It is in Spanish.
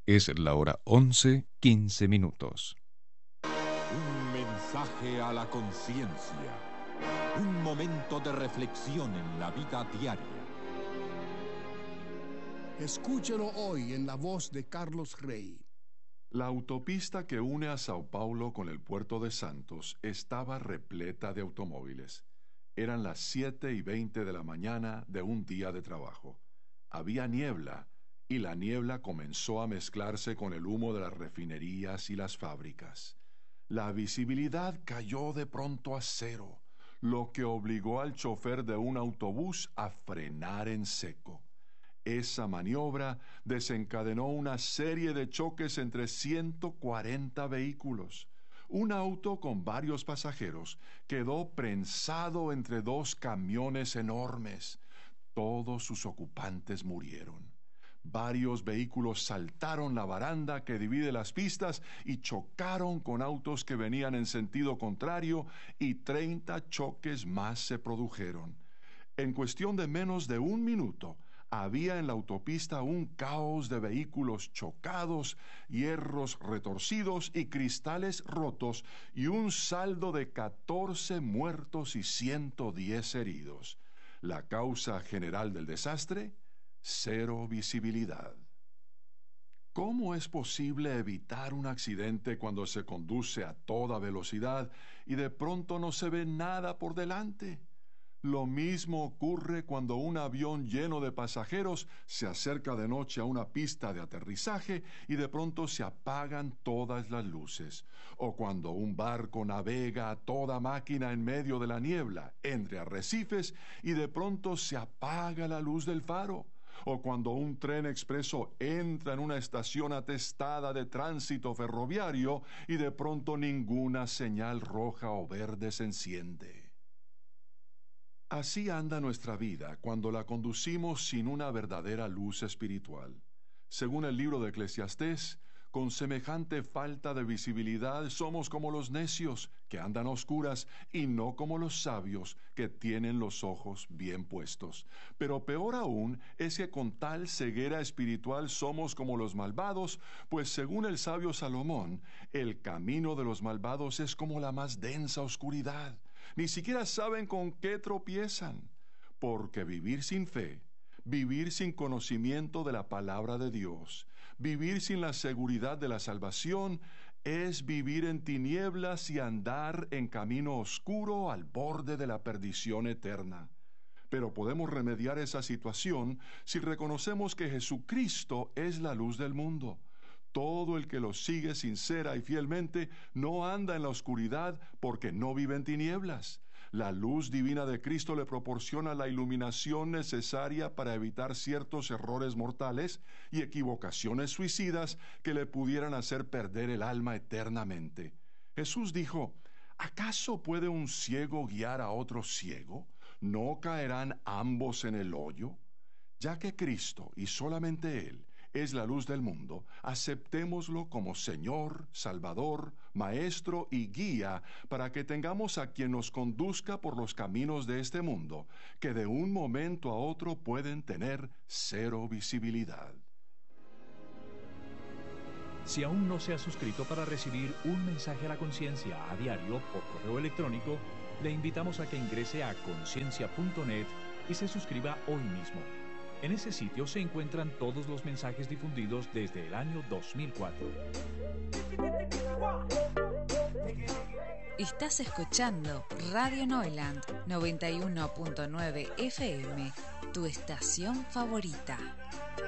Es la hora 11:15. Un mensaje a la conciencia. Un momento de reflexión en la vida diaria. Escúchelo hoy en la voz de Carlos Rey. La autopista que une a Sao Paulo con el puerto de Santos estaba repleta de automóviles. Eran las 7:20 de la mañana de un día de trabajo. Había niebla, y la niebla comenzó a mezclarse con el humo de las refinerías y las fábricas. La visibilidad cayó de pronto a cero, lo que obligó al chofer de un autobús a frenar en seco. Esa maniobra desencadenó una serie de choques entre 140 vehículos. Un auto con varios pasajeros quedó prensado entre dos camiones enormes. Todos sus ocupantes murieron. Varios vehículos saltaron la baranda que divide las pistas y chocaron con autos que venían en sentido contrario, y 30 choques más se produjeron. En cuestión de menos de un minuto, había en la autopista un caos de vehículos chocados, hierros retorcidos y cristales rotos, y un saldo de 14 muertos y 110 heridos. La causa general del desastre: cero visibilidad. ¿Cómo es posible evitar un accidente cuando se conduce a toda velocidad y de pronto no se ve nada por delante? Lo mismo ocurre cuando un avión lleno de pasajeros se acerca de noche a una pista de aterrizaje y de pronto se apagan todas las luces, o cuando un barco navega a toda máquina en medio de la niebla, entre arrecifes, y de pronto se apaga la luz del faro, o cuando un tren expreso entra en una estación atestada de tránsito ferroviario y de pronto ninguna señal roja o verde se enciende. Así anda nuestra vida cuando la conducimos sin una verdadera luz espiritual. Según el libro de Eclesiastés, con semejante falta de visibilidad somos como los necios, que andan a oscuras, y no como los sabios, que tienen los ojos bien puestos. Pero peor aún es que con tal ceguera espiritual somos como los malvados, pues según el sabio Salomón, el camino de los malvados es como la más densa oscuridad. Ni siquiera saben con qué tropiezan, porque vivir sin fe, vivir sin conocimiento de la palabra de Dios, vivir sin la seguridad de la salvación, es vivir en tinieblas y andar en camino oscuro al borde de la perdición eterna. Pero podemos remediar esa situación si reconocemos que Jesucristo es la luz del mundo. Todo el que lo sigue sincera y fielmente no anda en la oscuridad, porque no vive en tinieblas. La luz divina de Cristo le proporciona la iluminación necesaria para evitar ciertos errores mortales y equivocaciones suicidas que le pudieran hacer perder el alma eternamente. Jesús dijo: ¿acaso puede un ciego guiar a otro ciego? ¿No caerán ambos en el hoyo? Ya que Cristo, y solamente Él, es la luz del mundo, aceptémoslo como Señor, Salvador, Maestro y Guía, para que tengamos a quien nos conduzca por los caminos de este mundo, que de un momento a otro pueden tener cero visibilidad. Si aún no se ha suscrito para recibir un mensaje a la conciencia a diario por correo electrónico, le invitamos a que ingrese a conciencia.net y se suscriba hoy mismo. En ese sitio se encuentran todos los mensajes difundidos desde el año 2004. Estás escuchando Radio Neuland 91.9 FM, tu estación favorita.